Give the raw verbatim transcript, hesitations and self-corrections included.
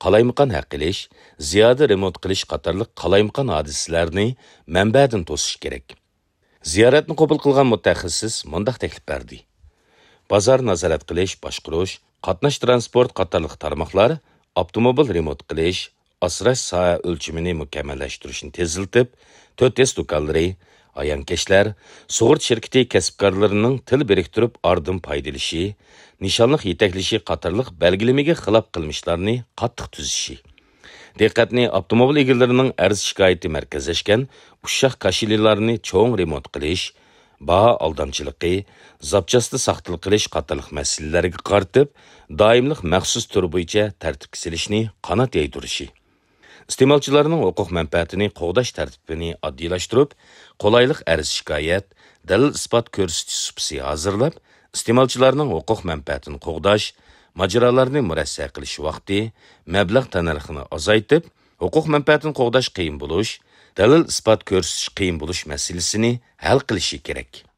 qalaymaqan haq qilish, ziyoda remont qilish qatorliq qalaymaqan hodisalarni manbadan to'sish kerak. Ziyoratni qabul qilgan mutaxassis mundaq taklif berdi. Bozor nazorat qilish, boshqarish, qatnash transport qatorliq tarmoqlar avtomobil remont qilish, asrash soha o'lchimini mukammallashtirishni teziltib, to'rt S do'konlari, ayonkashlar, sug'urta shirkati kasbkorlarining til biriktirib ardin foydalishi, nishonliq yetaklashi qatorliq belgilamaga xilof qilmishlarni qattiq tuzishi. Diqqatni avtomobil egalarining arz shikoyati markazlashgan ushshaq kashililarni cho'ng remont qilish, baho aldamchiligi, zapchasni saqtiliq qilish qatorliq masalalarga qaratib, doimliq maxsus tur bo'yicha tartibga silishni qanot yaydirishi. İstemalchilarning huquq manfaatini qo'g'dash tartibini oddiylashtirib, qolayliq arz shikoyat, dalil isbot ko'rsatish supsi hozirlab, istemalchilarning huquq manfaatini qo'g'dash, majralarni murassa qilish vaqti, mablag' tanarxini azaytib, huquq manfaatini qo'g'dash qiyin bo'lish, dalil isbot ko'rsatish qiyin bo'lish masalasini hal qilishi kerak.